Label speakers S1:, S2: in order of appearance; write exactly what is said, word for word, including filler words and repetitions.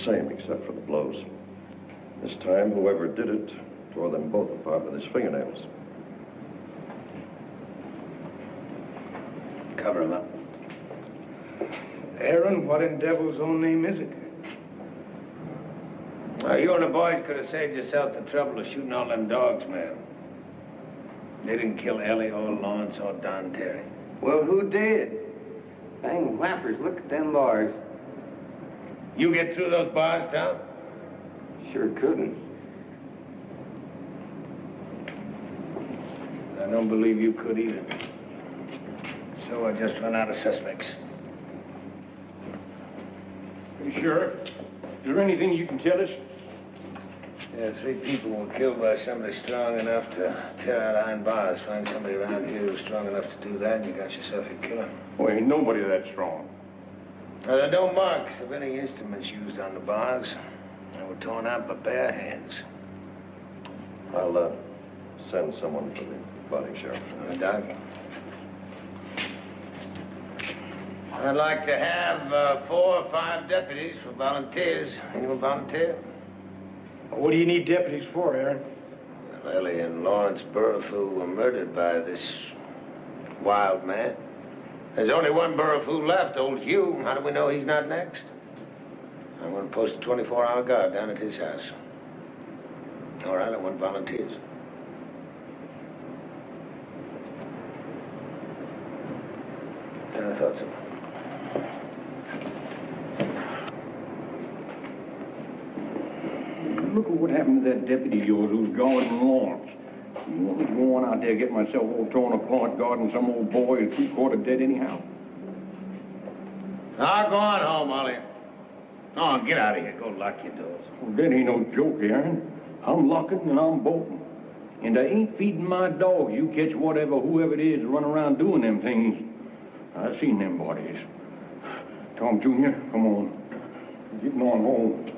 S1: same except for the blows. This time, whoever did it tore them both apart with his fingernails.
S2: Cover him up.
S3: Aaron, what in devil's own name is it?
S2: Well, you and the boys could have saved yourself the trouble of shooting all them dogs, man. They didn't kill Ellie or Lawrence or Don Terry.
S4: Well, who did? Bang whappers, look at them bars.
S2: You get through those bars, Tom?
S4: Sure couldn't.
S2: I don't believe you could either. So I just run out of suspects.
S3: Hey, Sheriff, is there anything you can tell us?
S2: Yeah, three people were killed by somebody strong enough to tear out iron bars. Find somebody around here who's strong enough to do that, and you got yourself a killer.
S3: Well, ain't nobody that strong.
S2: Now, there are no marks of any instruments used on the bars. They were torn out by bare hands.
S1: I'll uh, send someone for the body, Sheriff.
S2: Uh, Doc? I'd like to have uh, four or five deputies for volunteers. Anyone volunteer?
S3: What do you need deputies for, Aaron?
S2: Well, Ellie and Lawrence Burrifool were murdered by this wild man. There's only one Burrifool left, old Hugh. How do we know he's not next? I'm going to post a twenty-four hour guard down at his house. All right, I want volunteers. Yeah, I thought so.
S3: Look at what happened to that deputy of yours who's guarding Lawrence. You want me to go on out there and get myself all torn apart guarding some old boy who's three-quarter dead anyhow?
S2: Now, go on home, Ollie. Oh, get out of here. Go lock your doors.
S3: Well, that ain't no joke, Aaron. I'm locking and I'm bolting. And I ain't feeding my dog. You catch whatever, whoever it is, run around doing them things. I've seen them bodies. Tom Junior, come on. We're getting on home.